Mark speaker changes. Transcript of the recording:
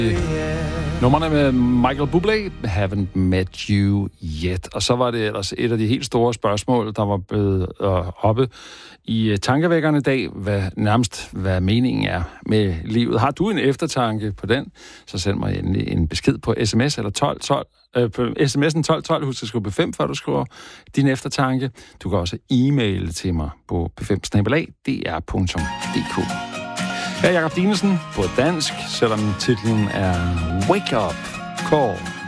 Speaker 1: Nummerne med Michael Bublé, Haven't Met You Yet. Og så var det ellers et af de helt store spørgsmål, der var blevet oppe i tankevækkerne i dag, hvad meningen er med livet. Har du en eftertanke på den, så send mig endelig en besked på sms eller 1212. På sms'en 1212, husk at skrive B5, før du skriver din eftertanke. Du kan også e-maile til mig på b5@dr.dk. Jeg er Jakob Dinesen på dansk, selvom titlen er Wake Up Call.